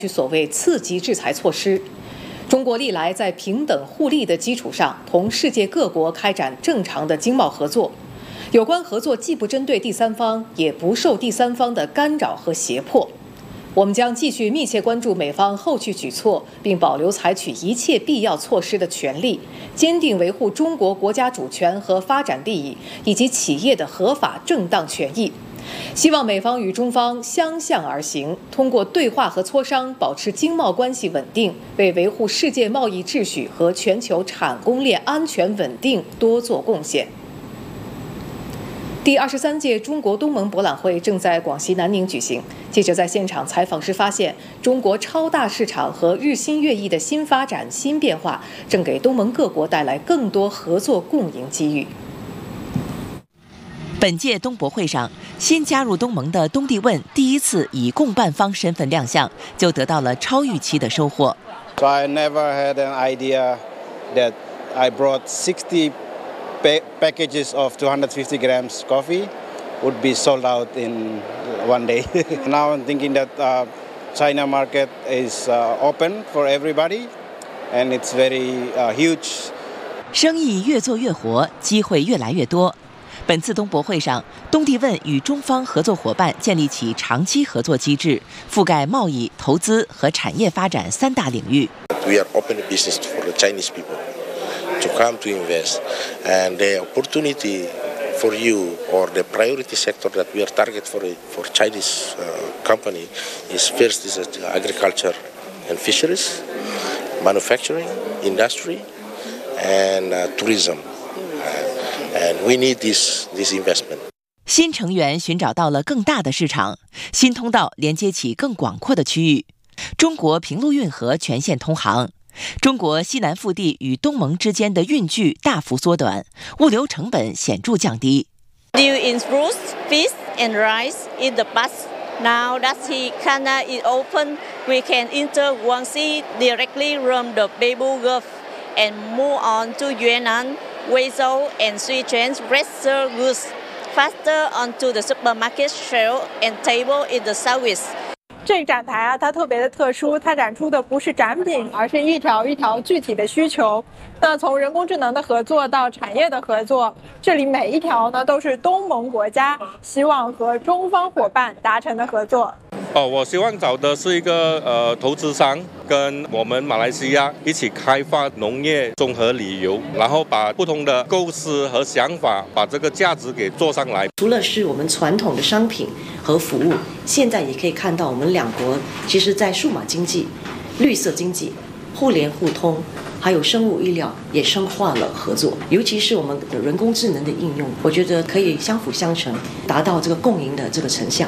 所谓次级制裁措施。中国历来在平等互利的基础上，同世界各国开展正常的经贸合作。有关合作既不针对第三方，也不受第三方的干扰和胁迫。我们将继续密切关注美方后续举措，并保留采取一切必要措施的权利，坚定维护中国国家主权和发展利益以及企业的合法正当权益。希望美方与中方相向而行，通过对话和磋商保持经贸关系稳定，为维护世界贸易秩序和全球产供链安全稳定多做贡献。第23届中国东盟博览会正在广西南宁举行。记者在现场采访时发现，中国超大市场和日新月异的新发展、新变化，正给东盟各国带来更多合作共赢机遇。 本届东博会上，新加入东盟的东帝汶第一次以共办方身份亮相，就得到了超预期的收获。 So I never had an idea that I brought 60 packages of 250 grams coffee would be sold out in one day. Now I'm thinking that China market is open for everybody, and it's very huge. 生意越做越活，机会越来越多。本次东博会上，东帝汶与中方合作伙伴建立起长期合作机制，覆盖贸易、投资和产业发展3大领域。 We are open business for the Chinese people to come to invest, and the opportunity for you or the priority sector that we are target for Chinese company is first is agriculture and fisheries, manufacturing, industry, and tourism. And we need this investment. 新成员寻找到了更大的市场，新通道连接起更广阔的区域。中国平陆运河全线通航，中国西南腹地与东盟之间的运距大幅缩短，物流成本显著降低。 Deal in fruits, fish, and rice in the past. Now that Canada is open, we can enter Guangxi directly from the Beibu Gulf and move on to Yunnan, Guizhou, and Sichuan's fresher goods faster onto the supermarket shelf and table in the southeast. 这个展台它特别的特殊，它展出的不是展品，而是一条一条具体的需求。那从人工智能的合作到产业的合作，这里每一条呢都是东盟国家希望和中方伙伴达成的合作。 我希望找的是一个投资商，跟我们马来西亚一起开发农业综合旅游，然后把不同的构思和想法，把这个价值给做上来。 除了是我们传统的商品和服务，现在也可以看到我们两国其实在数码经济、绿色经济、互联互通，还有生物医疗也深化了合作，尤其是我们的人工智能的应用，我觉得可以相辅相成，达到这个共赢的这个成效。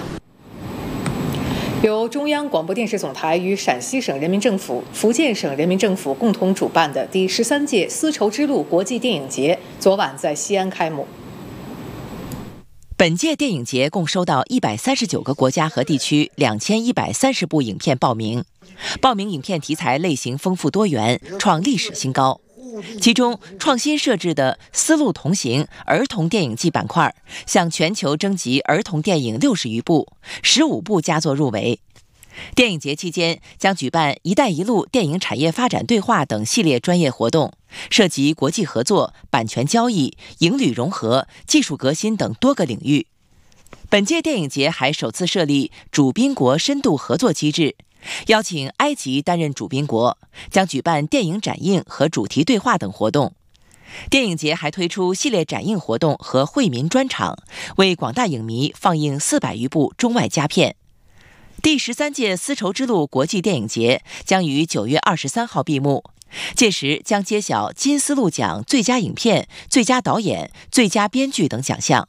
由中央广播电视总台与陕西省人民政府、福建省人民政府共同主办的第13届丝绸之路国际电影节昨晚在西安开幕。 本届电影节共收到139个国家和地区2130部影片报名，报名影片题材类型丰富多元，创历史新高。其中创新设置的丝路同行儿童电影季板块，向全球征集儿童电影60余部，15部佳作入围。电影节期间将举办“一带一路”电影产业发展对话等系列专业活动，涉及国际合作、版权交易、影旅融合、技术革新等多个领域。本届电影节还首次设立主宾国深度合作机制，邀请埃及担任主宾国，将举办电影展映和主题对话等活动。电影节还推出系列展映活动和惠民专场，为广大影迷放映400余部中外佳片。第13届丝绸之路国际电影节将于9月23号闭幕，届时将揭晓金丝路奖最佳影片、最佳导演、最佳编剧等奖项。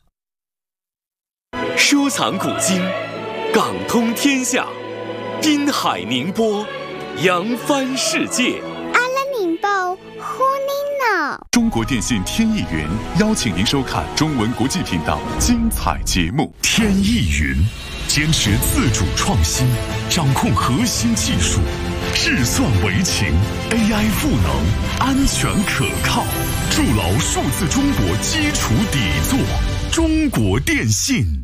收藏古今，港通天下，滨海宁波，扬帆世界。 阿拉宁波，呼尼诺。 中国电信天翼云邀请您收看中文国际频道精彩节目。天翼云坚持自主创新，掌控核心技术，智算为情 ，AI 赋能，安全可靠，筑牢数字中国基础底座。中国电信。